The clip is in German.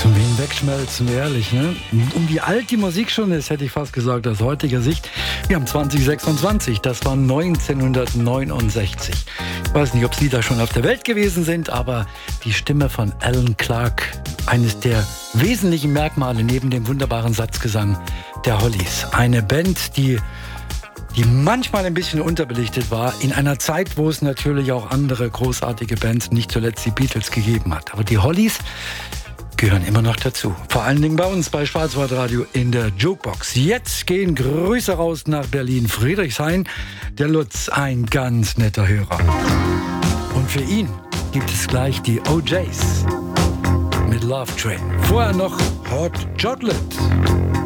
Zum Hinwegschmelzen, ehrlich, ne? Und wie alt die Musik schon ist, hätte ich fast gesagt, aus heutiger Sicht. Wir haben 2026, das war 1969. Ich weiß nicht, ob Sie da schon auf der Welt gewesen sind, aber die Stimme von Alan Clark, eines der wesentlichen Merkmale neben dem wunderbaren Satzgesang der Hollies. Eine Band, die manchmal ein bisschen unterbelichtet war, in einer Zeit, wo es natürlich auch andere großartige Bands, nicht zuletzt die Beatles, gegeben hat. Aber die Hollies gehören immer noch dazu. Vor allen Dingen bei uns bei Schwarzwaldradio in der Jukebox. Jetzt gehen Grüße raus nach Berlin. Friedrichshain, der Lutz, ein ganz netter Hörer. Und für ihn gibt es gleich die OJs mit Love Train. Vorher noch Hot Chocolate.